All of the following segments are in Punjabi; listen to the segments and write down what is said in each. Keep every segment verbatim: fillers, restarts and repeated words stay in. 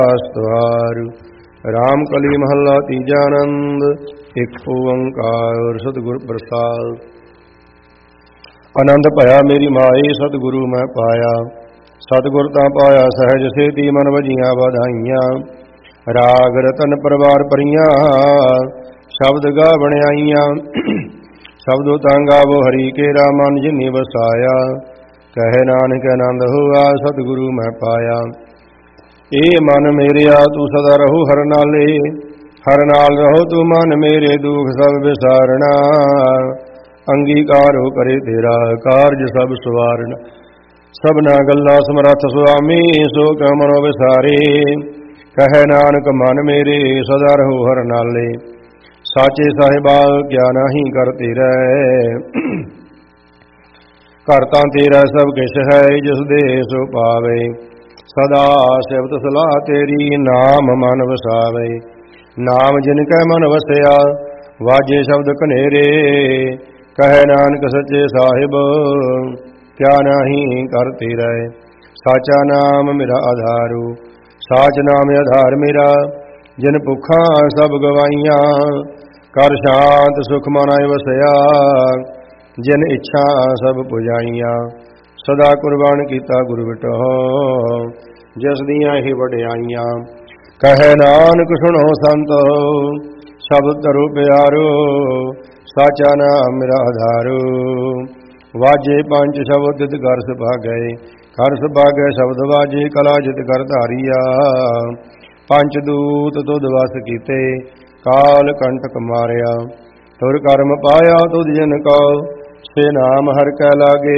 ਆਸਤਵਾਰ ਰਾਮ ਕਲੀ ਮਹੱਲਾ ਤੀਜਾ ਆਨੰਦ। ਇੱਕ ਓੰਕਾਰ ਸਤਿਗੁਰ ਪ੍ਰਸਾਦਿ। ਆਨੰਦ ਭਇਆ ਮੇਰੀ ਮਾਏ ਸਤਿਗੁਰੂ ਮੈਂ ਪਾਇਆ, ਸਤਿਗੁਰ ਤਾਂ ਪਾਇਆ ਸਹਿਜ ਸੇਤੀ ਮਨ ਵਜੀਆਂ ਵਧਾਈਆਂ। ਰਾਗ ਰਤਨ ਪਰਵਾਰ ਪਰੀਆਂ ਸ਼ਬਦ ਗਾ ਬਣਾਈਆਂ, ਸ਼ਬਦੋ ਤਾਂ ਗਾਵੋ ਹਰੀ ਕੇਰਾ ਮਨ ਜਿਨੀ ਵਸਾਇਆ। ਕਹੇ ਨਾਨਕ ਆਨੰਦ ਹੋਆ ਸਤਿਗੁਰੂ ਮੈਂ ਪਾਇਆ। ਇਹ ਮਨ ਮੇਰਿਆ ਤੂੰ ਸਦਾ ਰਹੋ ਹਰ ਨਾਲੇ, ਹਰ ਨਾਲ ਰਹੋ ਤੂੰ ਮਨ ਮੇਰੇ ਦੁਖ ਸਭ ਵਿਸਾਰਣਾ। ਅੰਗੀਕਾਰ ਹੋ ਕਰੇ ਤੇਰਾ ਕਾਰਜ ਸਭ ਸਵਾਰਨ, ਸਭਨਾ ਗੱਲਾਂ ਸਮਰੱਥ ਸੁਆਮੀ ਸੋ ਕਹ ਮਨੋ ਵਿਸਾਰੇ। ਕਹੈ ਨਾਨਕ ਮਨ ਮੇਰੇ ਸਦਾ ਰਹੋ ਹਰ ਨਾਲੇ, ਸਾਚੇ ਸਾਹਿਬਾ ਕਿਆ ਨਾਹੀ ਕਰ ਤੇਰਾ। ਘਰ ਤਾਂ ਤੇਰਾ ਸਭ ਕਿਛ ਹੈ ਜਿਸ ਦੇ ਸੋ ਪਾਵੇ, ਸਦਾ ਸਿਫਤ ਸਲਾਹ ਤੇਰੀ ਨਾਮ ਮਨ ਵਸਾਵੇ। ਨਾਮ ਜਿਨ ਕੈ ਮਨ ਵਸਿਆ ਵਾਜੇ ਸ਼ਬਦ ਕਨੇਰੇ। ਕਹੈ ਨਾਨਕ ਸੱਚੇ ਸਾਹਿਬ ਕਿਆ ਨਾਹੀ ਕਰ ਤੇਰਾ। ਸਾਚਾ ਨਾਮ ਮੇਰਾ ਆਧਾਰੂ, ਸਾਚ ਨਾਮ ਆਧਾਰ ਮੇਰਾ। ਜਿਨ ਭੁੱਖਾਂ ਸਭ ਗਵਾਈਆਂ, ਕਰ ਸ਼ਾਂਤ ਸੁਖ ਮਨ ਵਸਿਆ। ਜਿਨ ਇੱਛਾ ਸਭ ਪੁਜਾਈਆਂ, ਸਦਾ ਕੁਰਬਾਨ ਕੀਤਾ ਗੁਰ ਵਿਟੋ। ਜਿਸ ਦੀਆਂ ਹੀ ਵਡਿਆਈਆਂ, ਕਹੈ ਨਾਨਕ ਸੁਣੋ ਸੰਤੋ ਸ਼ਬਦ ਧਰੋ ਪਿਆਰੋ। ਸਾਚਾ ਨਾਮ ਮੇਰਾ ਆਧਾਰੋ, ਵਾਜੇ ਪੰਜ ਸ਼ਬਦ ਤਿਤ ਘਰ ਸੁਭਾਗੈ। ਘਰ ਸੁਭਾਗੈ ਸ਼ਬਦ ਵਾਜੇ ਕਲਾ ਜਿਤ ਘਰ ਧਾਰੀਆ। ਪੰਜ ਦੂਤ ਤੁਧ ਵਸ ਕੀਤੇ ਕਾਲ ਕੰਟਕ ਮਾਰਿਆ। ਤੁਰ ਕਰਮ ਪਾਇਆ ਤੁਧ ਜਨ ਕੋ, ਸੇ ਨਾਮ ਹਰਿ ਕੈ ਲਾਗੇ।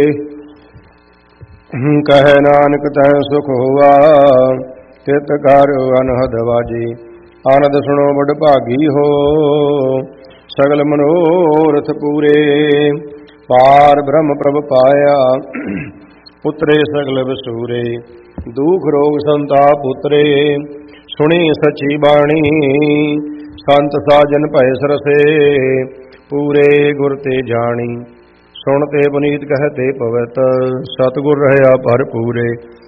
ਕਹੈ ਨਾਨਕ ਤੈ ਸੁਖ ਹੋਆ ਤਿਤ ਘਰ ਅਨਹਦ ਵਾਜੀ। ਆਨੰਦ ਸੁਣੋ ਵਡ ਭਾਗੀ ਹੋ, ਸਗਲ ਮਨੋਰਥ ਪੂਰੇ। ਪਾਰ ਬ੍ਰਹਮ ਪ੍ਰਭ ਪਾਇਆ, ਉਤਰੇ ਸਗਲ ਵਿਸੂਰੇ। ਦੁਖ ਰੋਗ ਸੰਤਾਪ ਉਤਰੇ, ਸੁਣੀ ਸਚੀ ਬਾਣੀ। ਸੰਤ ਸਾਜਨ ਭੈ ਸਰਸੇ, ਪੂਰੇ ਗੁਰ ਤੇ ਜਾਣੀ। ਸੁਣ ਤੇ ਪੁਨੀਤ ਕਹਤੇ ਪਵਿੱਤ, ਸਤਿਗੁਰ ਰਹਿਆ ਭਰਪੂਰੇ।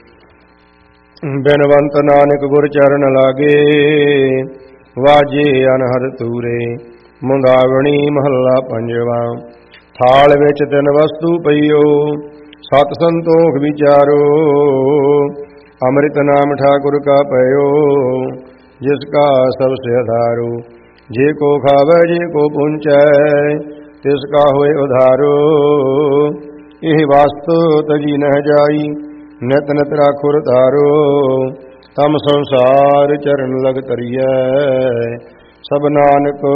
ਬਿਨਵੰਤ ਨਾਨਕ ਗੁਰ ਚਰਨ ਲਾਗੇ, ਵਾਜੇ ਅਨਹਦ ਤੂਰੇ। ਮੁੰਦਾਵਣੀ ਮਹੱਲਾ ਪੰਜਵਾ। ਥਾਲ ਵਿੱਚ ਤਿੰਨ ਵਸਤੂ ਪਈਓ, ਸਤ ਸੰਤੋਖ ਵਿਚਾਰੋ। ਅੰਮ੍ਰਿਤ ਨਾਮ ਠਾਕੁਰ ਕਾ ਪਇਓ, ਜਿਸ ਕਾ ਸਭ ਸੇ ਆਧਾਰੋ। ਜੇ ਕੋ ਖਾਵੈ ਜੇ ਕੋ ਪੁੰਚੈ, ਤਿਸ ਕਾ ਹੋਏ ਉਧਾਰੋ। ਇਹ ਵਸਤੂ ਤਜੀ ਨਹਿ ਜਾਈ, ਨਿਤ ਨਿਤ ਰਾਖੋ ਰਤਾਰੋ। ਤਮ ਸੰਸਾਰ ਚਰਨ ਲਗ ਤਰੀਐ, ਸਭ ਨਾਨਕ